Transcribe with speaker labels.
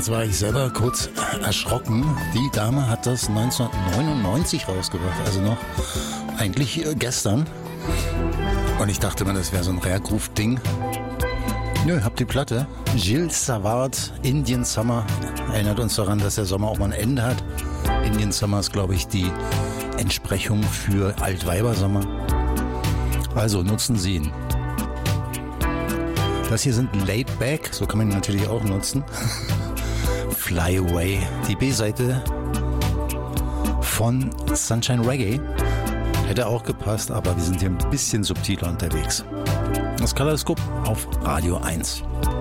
Speaker 1: Jetzt war ich selber kurz erschrocken. Die Dame hat das 1999 rausgebracht, also noch eigentlich gestern. Und ich dachte mir, das wäre so ein Rare-Groove-Ding. Nö, habt die Platte. Gilles Savard, Indian Summer. Erinnert uns daran, dass der Sommer auch mal ein Ende hat. Indian Summer ist, glaube ich, die Entsprechung für Altweibersommer. Also nutzen Sie ihn. Das hier sind Laid Back, so kann man ihn natürlich auch nutzen. Fly Away, die B-Seite von Sunshine Reggae. Hätte auch gepasst, aber wir sind hier ein bisschen subtiler unterwegs. Das Kaleidoscope auf Radio 1.